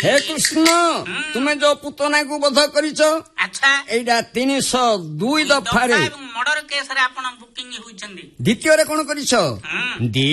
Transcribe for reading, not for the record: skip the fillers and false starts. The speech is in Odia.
ହେ କୃଷ୍ଣ ତୁମେ ଯୋଉ ପୁତନାକୁ ବଧ କରିଛ ଆଚ୍ଛା ଏଇଟା 302 ଦଫାରେ ମର୍ଡର କେସରେ ଆପଣ ବୁକିଂ ହୋଇଛନ୍ତି। ଦ୍ୱିତୀୟରେ କଣ କରିଛ